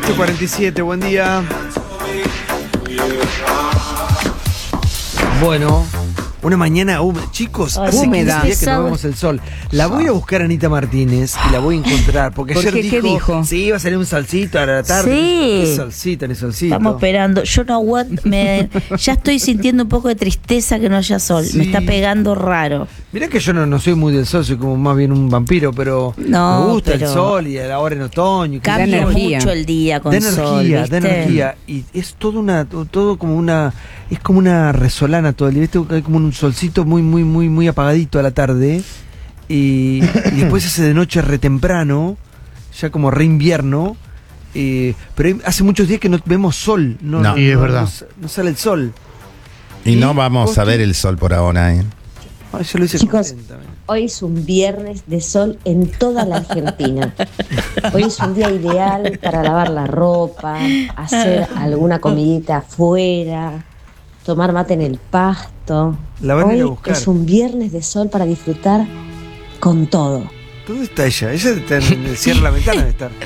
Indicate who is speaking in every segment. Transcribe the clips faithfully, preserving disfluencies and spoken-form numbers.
Speaker 1: ocho cuarenta y siete, buen día. Bueno, una mañana húmeda. Chicos,
Speaker 2: Ay,
Speaker 1: hace
Speaker 2: húmeda.
Speaker 1: quince días que no vemos el sol. La voy a buscar a Anita Martínez y la voy a encontrar. Porque
Speaker 2: ¿Por
Speaker 1: ayer
Speaker 2: qué?
Speaker 1: dijo,
Speaker 2: ¿Qué dijo?
Speaker 1: sí, iba a salir un solcito a la tarde.
Speaker 3: Sí.
Speaker 1: Ni solcito, ni solcito.
Speaker 3: Estamos esperando. Yo no aguanto. Me, ya estoy sintiendo un poco de tristeza que no haya sol.
Speaker 1: Sí.
Speaker 3: Me está pegando raro.
Speaker 1: Mirá que yo no, no soy muy del sol, soy como más bien un vampiro, pero
Speaker 3: No,
Speaker 1: me gusta
Speaker 3: pero
Speaker 1: el sol y ahora en otoño.
Speaker 3: Cambia
Speaker 2: energía.
Speaker 3: mucho el día con
Speaker 1: Da
Speaker 3: sol.
Speaker 1: energía,
Speaker 3: ¿viste?
Speaker 1: da energía. Y es todo una, todo como una, es como una resolana todo el día. ¿Viste? Hay como un solcito muy, muy, muy, muy apagadito a la tarde. Y, y después hace de noche retemprano, ya como re invierno. Eh, pero hay- hace muchos días que no vemos sol. No,
Speaker 4: No.
Speaker 1: no,
Speaker 4: Y es
Speaker 1: no-
Speaker 4: verdad.
Speaker 1: no sa- no sale el sol.
Speaker 4: Y
Speaker 1: ¿Y
Speaker 4: no vamos
Speaker 1: vos
Speaker 4: a ver
Speaker 1: qué?
Speaker 4: el sol por ahora, ¿eh?
Speaker 1: Ay, yo lo hice
Speaker 5: Chicos,
Speaker 1: contenta, mira.
Speaker 5: hoy es un viernes de sol en toda la Argentina. Hoy es un día ideal para lavar la ropa, hacer alguna comidita afuera, tomar mate en el pasto.
Speaker 1: La van a ir a
Speaker 5: Hoy
Speaker 1: buscar.
Speaker 5: es un viernes de sol para disfrutar con todo.
Speaker 1: ¿Dónde está ella? Ella está en el cierre de la ventana de estar.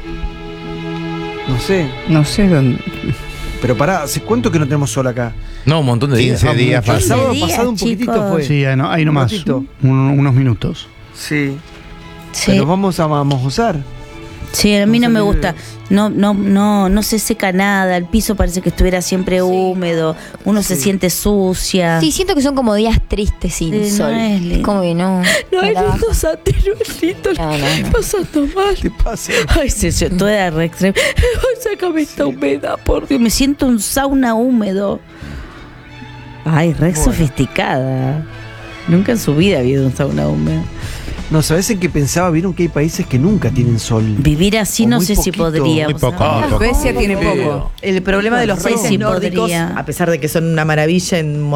Speaker 1: No sé.
Speaker 2: No sé dónde.
Speaker 1: Pero pará, ¿hace cuánto que no tenemos sol acá?
Speaker 6: No, un montón de días.
Speaker 4: quince días
Speaker 1: El
Speaker 4: fácil.
Speaker 1: sábado
Speaker 3: días,
Speaker 1: pasado un poquitito
Speaker 3: chicos.
Speaker 1: fue.
Speaker 7: Sí, ahí, no, ahí
Speaker 1: Un
Speaker 7: nomás.
Speaker 1: ratito.
Speaker 7: Un- unos minutos.
Speaker 1: Sí.
Speaker 3: Sí.
Speaker 1: Pero vamos a mojosar.
Speaker 3: Sí, a mí no
Speaker 1: No
Speaker 3: me
Speaker 1: se
Speaker 3: gusta. No, no, no, no se seca nada. El piso parece que estuviera siempre húmedo. Uno se
Speaker 1: Sí.
Speaker 3: siente sucia.
Speaker 8: Sí, siento que son como días tristes sin
Speaker 3: Sí, no
Speaker 8: sol.
Speaker 3: es lindo.
Speaker 8: Como que no.
Speaker 3: No,
Speaker 8: me
Speaker 3: es
Speaker 8: la baja.
Speaker 3: lindo, Santi, no es lindo.
Speaker 8: No, no, no.
Speaker 3: Pasando mal.
Speaker 1: ¿Qué pasa?
Speaker 3: Ay, se se toda re extrema. Ay, sácame esta humedad, por Dios. Me siento un sauna húmedo. Ay, re
Speaker 1: Bueno.
Speaker 3: sofisticada. Nunca en su vida había ido a un sauna húmedo.
Speaker 1: No, ¿sabes en qué pensaba? Vieron que hay países que nunca tienen sol.
Speaker 3: Vivir así
Speaker 1: O
Speaker 3: no
Speaker 1: muy
Speaker 3: sé si
Speaker 1: poquito.
Speaker 3: podría.
Speaker 4: Muy
Speaker 3: ¿vos
Speaker 4: poco,
Speaker 3: sabés?
Speaker 4: muy poco.
Speaker 2: Suecia tiene
Speaker 6: Feo.
Speaker 2: poco.
Speaker 9: El problema de los
Speaker 3: No sé
Speaker 9: países
Speaker 3: si
Speaker 9: nórdicos,
Speaker 3: podría.
Speaker 9: a pesar de que son una maravilla en